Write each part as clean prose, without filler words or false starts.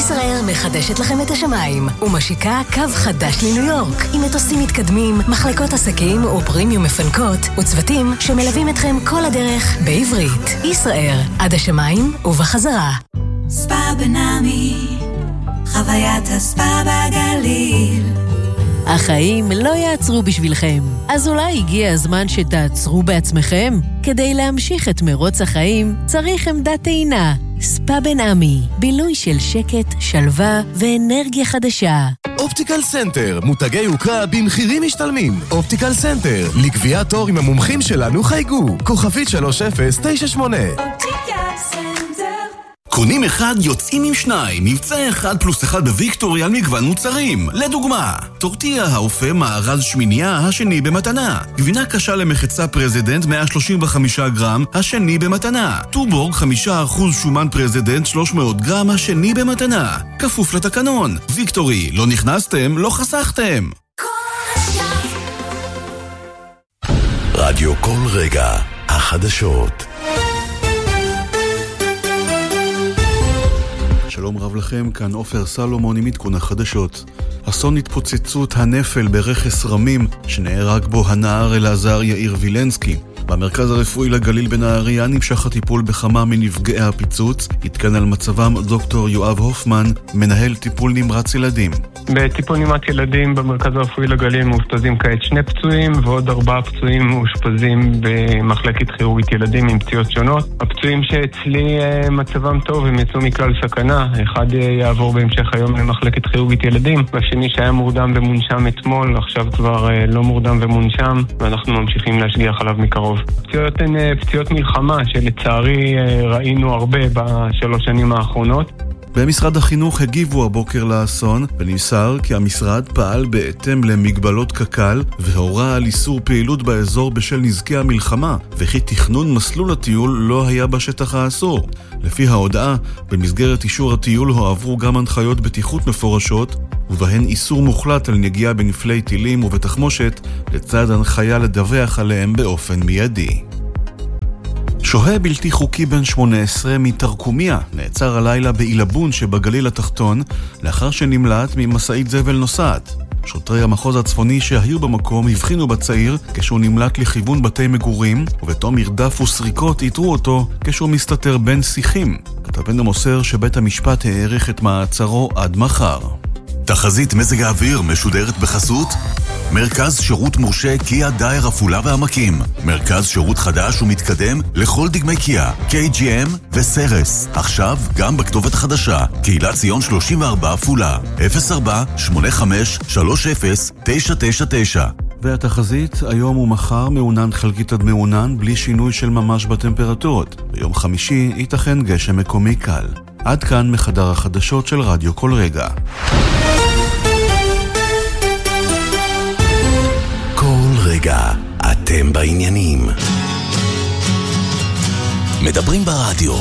ישראל מחדשת לכם את השמיים ומשיקה קו חדש לניו יורק עם מטוסים מתקדמים, מחלקות עסקים ופרימיום מפנקות וצוותים שמלווים אתכם כל הדרך בעברית. ישראל, עד השמיים ובחזרה. ספא בנעמי, חוויית הספא בגליל. החיים לא יעצרו בשבילכם, אז אולי הגיע הזמן שתעצרו בעצמכם? כדי להמשיך את מרוץ החיים צריך עמדת טעינה. ספא בנעמי, בילוי של שקט, שלווה ואנרגיה חדשה. אופטיקל סנטר, מותגי יוקרה במחירים משתלמים. אופטיקל סנטר, לקביעת תור עם המומחים שלנו חייגו. כוכבית 3098. אופטיקל סנטר. קונים אחד, יוצאים עם שניים. מבצע 1+1 בוויקטורי על מגוון מוצרים. לדוגמה, טורטיה האופה מארז שמינייה, השני במתנה. גבינה קשה למחצה פרזידנט 135 גרם, השני במתנה. טובורג 5% שומן פרזידנט 300 גרם, השני במתנה. כפוף לתקנון. ויקטורי, לא נכנסתם, לא חסכתם. רדיו כל רגע, החדשות. שלום רב לכם, כאן עופר סלומון עם עדכון החדשות. אסון התפוצצות הנפל ברכס רמים שנהרג בו הנער אלעזר יאיר וילנסקי. במרכז הרפואי לגליל בנהריה נמשך הטיפול בכמה מנפגעי הפיצוץ. התקן על מצבם דוקטור יואב הופמן, מנהל טיפול נמרץ ילדים. בטיפול נמרץ ילדים במרכז הרפואי לגליל מאושפזים כעת 2 פצועים ועוד 4 פצועים מאושפזים במחלקת כירורגית ילדים עם פציעות שונות. הפצועים שאצלי מצבם טוב, הם יצאו מכלל סכנה. אחד יעבור בהמשך היום למחלקת כירורגית ילדים, והשני שהיה מורדם ומונשם אתמול, עכשיו כבר לא מורדם ומונשם, ואנחנו ממשיכים להשגיח עליו מקרוב. פציעות הן פציעות מלחמה שלצערי ראינו הרבה ב3 שנים האחרונות. במשרד החינוך הגיבו הבוקר לאסון ונמסר כי המשרד פעל בהתאם למגבלות קק"ל והורה על איסור פעילות באזור בשל נזקי המלחמה וכי תכנון מסלול הטיול לא היה בשטח האסור. לפי ההודעה, במסגרת אישור הטיול הועברו גם הנחיות בטיחות מפורשות ובהן איסור מוחלט על נגיעה בנפלי טילים ובתחמושת לצד הנחיה לדווח עליהם באופן מיידי. שוהה בלתי חוקי בן 18 מתרקומיה נעצר הלילה באילבון שבגליל התחתון לאחר שנמלט ממסעית זבל נוסעת. שוטרי המחוז הצפוני שהיו במקום הבחינו בצעיר כשהוא נמלט לכיוון בתי מגורים, ובתום מרדף וסריקות איתרו אותו כשהוא מסתתר בין שיחים. כתבנו מוסר שבית המשפט העריך את מעצרו עד מחר. תחזית מזג האוויר משודרת בחסות מרכז שירות מורשה קיה דייר עפולה והעמקים. מרכז שירות חדש ומתקדם לכל דגמי קיה, KGM וסרס. עכשיו גם בכתובת חדשה, קהילת ציון 34 עפולה, 04-85-30-999. והתחזית, היום ומחר מעונן חלקית עד מעונן בלי שינוי של ממש בטמפרטורות. ביום חמישי ייתכן גשם מקומי קל. עד כאן מחדר החדשות של רדיו כל רגע. כל רגע אתם בעניינים. מדברים ברדיו.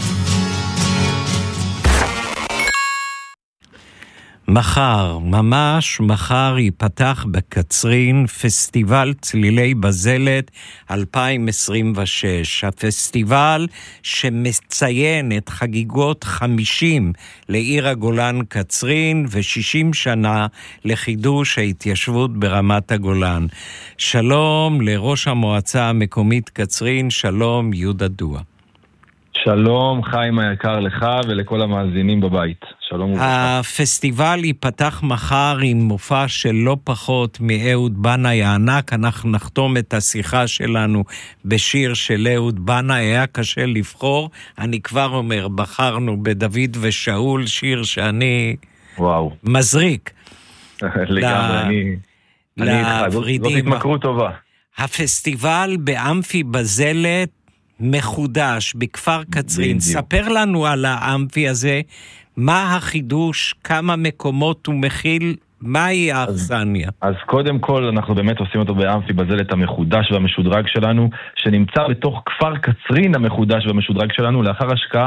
מחר, ממש מחר ייפתח בקצרין פסטיבל צלילי בזלת 2026. הפסטיבל שמציין את חגיגות 50 לעיר הגולן קצרין ו60 שנה לחידוש ההתיישבות ברמת הגולן. שלום לראש המועצה המקומית קצרין, שלום יהודה דוע. שלום חיים היקר לך ולכל המאזינים בבית. שלום וברכה. הפסטיבל ייפתח מחר עם מופע של לא פחות מאהוד בנאי הענק. אנחנו נחתום את השיחה שלנו בשיר של אהוד בנאי. היה קשה לבחור, אני כבר אומר, בחרנו בדוד ושאול, שיר שאני מזריק. לגמרי, אני איתך, זאת התמכרות טובה. הפסטיבל באמפי בזלת מחודש בכפר קצרין. ספר לנו על האמפי הזה, מה החידוש, כמה מקומות הוא מכיל, מהי האכסניה? אז קודם כל אנחנו באמת עושים אותו באמפי בזלת המחודש והמשודרג שלנו, שנמצא בתוך כפר קצרין המחודש והמשודרג שלנו, לאחר השקעה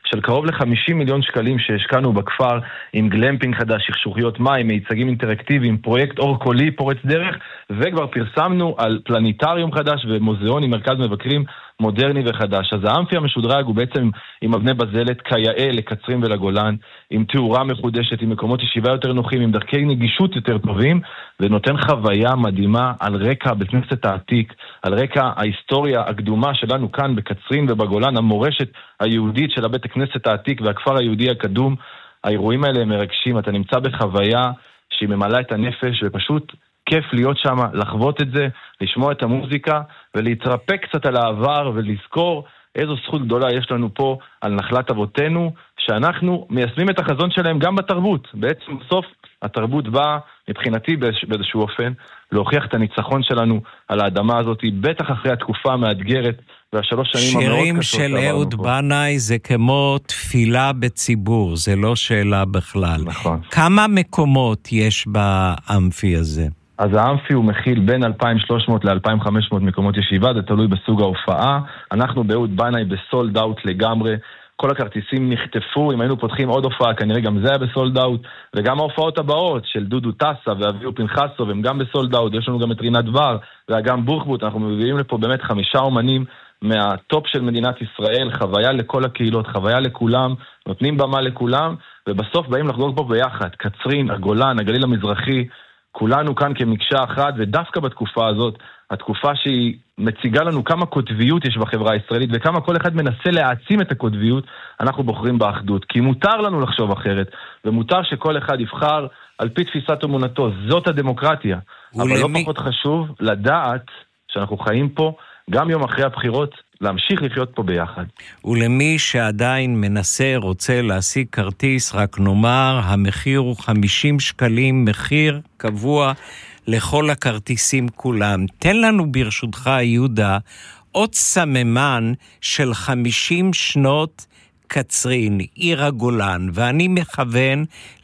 של קרוב ל-50 מיליון שקלים שהשקענו בכפר עם גלמפינג חדש, שכשוכיות מים, מיצגים אינטראקטיביים, פרויקט אור קולי פורץ דרך, וכבר פרסמנו על פלניטריום חדש ומוזיאון עם מרכז מבקרים מודרני וחדש. אז האמפי המשודרג הוא בעצם עם אבני בזלת כיאה לקצרין ולגולן, עם תאורה מחודשת, עם מקומות ישיבה יותר נוחים, עם דרכי נגישות יותר טובים, ונותן חוויה מדהימה על רקע בית כנסת העתיק, על רקע ההיסטוריה הקדומה שלנו כאן בקצרין ובגולן, המורשת היהודית של הבית הכנסת העתיק והכפר היהודי הקדום. האירועים האלה הם מרגשים, אתה נמצא בחוויה שהיא ממלאה את הנפש, ופשוט כיף להיות שם, לחוות את זה, לשמוע את המוזיקה, ולהתרפק קצת על העבר, ולזכור איזו זכות גדולה יש לנו פה על נחלת אבותינו, שאנחנו מיישמים את החזון שלהם גם בתרבות. בעצם בסוף התרבות באה, מבחינתי באיזשהו אופן, להוכיח את הניצחון שלנו על האדמה הזאת, בטח אחרי התקופה המאתגרת, והשלוש שנים המאוד שירים קשות. של אהוד בנאי זה כמו תפילה בציבור, זה לא שאלה בכלל. נכון. כמה מקומות יש באמפי הזה? אז האמפי הוא מכיל בין 2,300 ל-2,500 מקומות ישיבה, זה תלוי בסוג ההופעה. אנחנו באהוד בנאי בסולד אאוט לגמרי, כל הכרטיסים נחטפו, אם היינו פותחים עוד הופעה, כנראה גם זה היה בסולד אאוט, וגם ההופעות הבאות של דודו טסה ואביהו פנחסוב, הם גם בסולד אאוט, יש לנו גם את רינת דבר, ואגם בוחבוט, אנחנו מביאים לפה באמת 5 אומנים מהטופ של מדינת ישראל, חוויה לכל הקהילות, חוויה לכולם, נותנים במה לכולם, ובסוף באים לחגוג פה ביחד, קצרין, הגולן, הגליל המזרחי, כולנו כאן כמקשה אחת, ודווקא בתקופה הזאת, התקופה שהיא מציגה לנו כמה קוטביות יש בחברה הישראלית, וכמה כל אחד מנסה להעצים את הקוטביות, אנחנו בוחרים באחדות. כי מותר לנו לחשוב אחרת, ומותר שכל אחד יבחר על פי תפיסת אמונתו. זאת הדמוקרטיה. אבל לא פחות חשוב לדעת שאנחנו חיים פה, גם יום אחרי הבחירות, להמשיך לחיות פה ביחד. ולמי שעדיין מנסה, רוצה להשיג כרטיס, רק נאמר, המחיר הוא 50 שקלים, מחיר קבוע לכל הכרטיסים כולם. תן לנו ברשותך, יהודה, עוד סממן של 50 שנות קצרין, עיר הגולן, ואני מכוון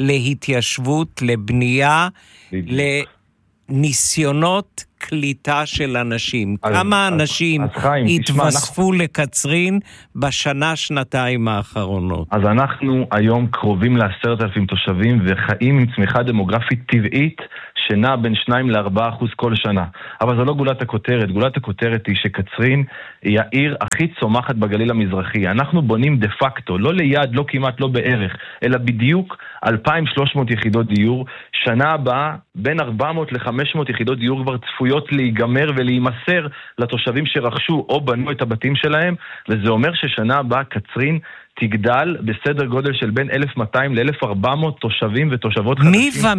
להתיישבות, לבנייה, לניסיונות קליטה של אנשים. כמה אנשים התווספו לקצרין בשנה, שנתיים האחרונות? אז אנחנו היום קרובים ל10,000 תושבים וחיים עם צמיחה דמוגרפית טבעית שנע בין 2-4% כל שנה. אבל זו לא גולת הכותרת. גולת הכותרת היא שקצרין היא העיר הכי צומחת בגליל המזרחי. אנחנו בונים דה פקטו, לא ליד, לא כמעט, לא בערך, אלא בדיוק 2,300 יחידות דיור. שנה הבאה בין 400 ל-500 יחידות דיור כבר צפויות להיגמר ולהימסר לתושבים שרכשו או בנו את הבתים שלהם, וזה אומר ששנה הבאה קצרין תגדל בסדר גודל של בין 1,200 ל-1,400 תושבים ותושבות חדשים.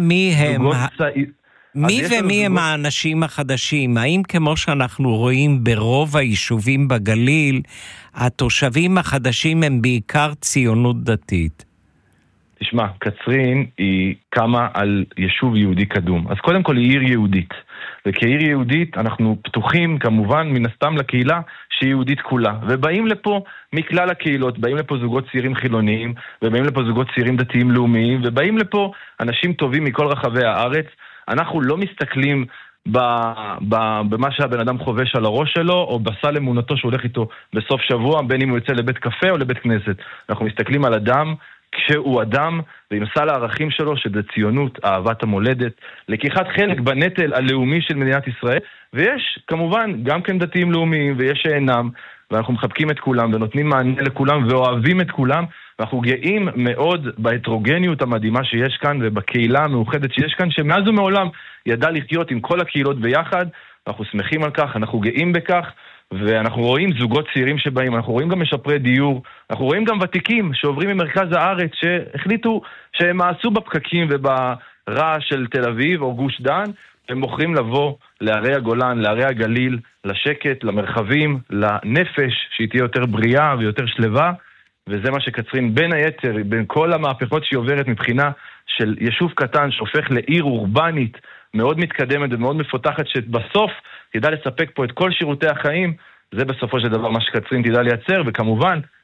מי ומי הם האנשים החדשים? האם כמו שאנחנו רואים ברוב היישובים בגליל, התושבים החדשים הם בעיקר ציונות דתית? תשמע, קצרין היא קמה על יישוב יהודי קדום. אז קודם כל היא עיר יהודית. וכעיר יהודית אנחנו פתוחים כמובן מן הסתם לקהילה שהיא יהודית כולה. ובאים לפה מכלל הקהילות, באים לפה זוגות צעירים חילוניים, ובאים לפה זוגות צעירים דתיים לאומיים, ובאים לפה אנשים טובים מכל רחבי הארץ. אנחנו לא מסתכלים במה שהבן אדם חובש על הראש שלו, או בסל אמונתו שהוא הולך איתו בסוף שבוע, בין אם הוא יוצא לבית קפה או לבית כנסת. אנחנו מסתכלים על אדם כשהוא אדם, ועם סל הערכים שלו, שזה ציונות, אהבת המולדת, לקיחת חלק בנטל הלאומי של מדינת ישראל, ויש כמובן גם כן דתיים לאומיים, ויש שאינם, ואנחנו מחבקים את כולם, ונותנים מענה לכולם, ואוהבים את כולם, ואנחנו גאים מאוד בהטרוגניות המדהימה שיש כאן, ובקהילה המאוחדת שיש כאן, שמאז ומעולם ידע לחיות עם כל הקהילות ביחד, ואנחנו שמחים על כך, אנחנו גאים בכך, ואנחנו רואים זוגות צעירים שבאים, אנחנו רואים גם משפרי דיור, אנחנו רואים גם ותיקים שעוברים ממרכז הארץ, שהחליטו שהם מעשו בפקקים וברעש של תל אביב או גוש דן, הם בוחרים לבוא לערי הגולן, לערי הגליל, לשקט, למרחבים, לנפש, שהיא תהיה יותר בריאה ויותר שלווה, וזה מה שקצרין בין היתר, בין כל המהפכות שהיא עוברת מבחינה של יישוב קטן שהופך לעיר אורבנית, מאוד מתקדמת ומאוד מפותחת, שבסוף תדע לספק פה את כל שירותי החיים, זה בסופו של דבר מה שקצרין תדע לייצר, וכמובן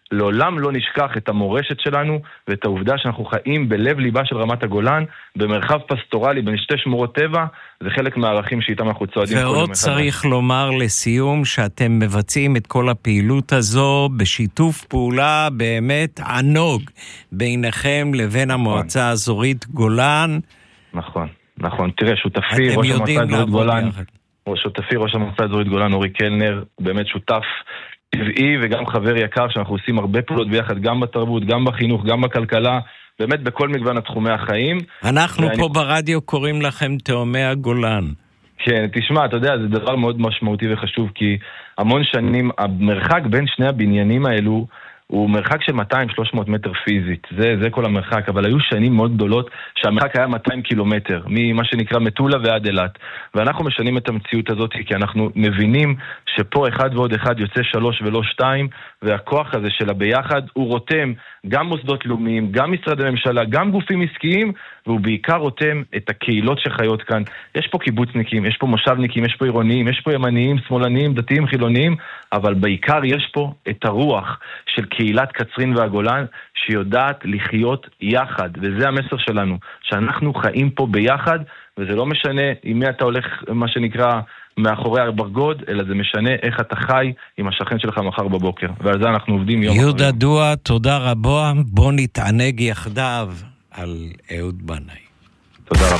לעולם לא נשכח את המורשת שלנו ואת העובדה שאנחנו חיים בלב ליבה של רמת הגולן, במרחב פסטורלי בין שתי שמורות טבע, זה חלק מהערכים שאיתם אנחנו צועדים. ועוד צריך לומר לסיום שאתם מבצעים את כל הפעילות הזו בשיתוף פעולה באמת ענוג ביניכם לבין המועצה האזורית גולן. נכון, נכון. תראה, שותפי ראש המועצה האזורית גולן, שותפי ראש המועצה האזורית גולן אורי קלנר, באמת שותף טבעי וגם חבר יקר שאנחנו עושים הרבה פעולות ביחד, גם בתרבות, גם בחינוך, גם בכלכלה, באמת בכל מגוון התחומי החיים. אנחנו פה ברדיו קוראים לכם תאומי הגולן. כן, תשמע, אתה יודע, זה דבר מאוד משמעותי וחשוב, כי המון שנים, המרחק בין שני הבניינים האלו, הוא מרחק של 200-300 מטר פיזית, זה כל המרחק, אבל היו שנים מאוד גדולות שהמרחק היה 200 קילומטר, ממה שנקרא מטולה ועד אילת, ואנחנו משנים את המציאות הזאת, כי אנחנו מבינים שפה אחד ועוד אחד יוצא 3 ולא 2, והכוח הזה של הביחד הוא רותם גם מוסדות לאומיים, גם משרדי ממשלה, גם גופים עסקיים, והוא בעיקר רותם את הקהילות שחיות כאן. יש פה קיבוצניקים, יש פה מושבניקים, יש פה עירוניים, יש פה ימניים, שמאלניים, דתיים, חילוניים, אבל בעיקר יש פה את הרוח של קהילת קצרין והגולן, שיודעת לחיות יחד, וזה המסר שלנו, שאנחנו חיים פה ביחד, וזה לא משנה עם מי אתה הולך, מה שנקרא, מאחורי הברגוד, אלא זה משנה איך אתה חי עם השכן שלך מחר בבוקר. ועל זה אנחנו עובדים יום אחרי. יהודה דואה, תודה רבה. בוא נתענג יחדיו על אהוד בנאי. תודה רבה.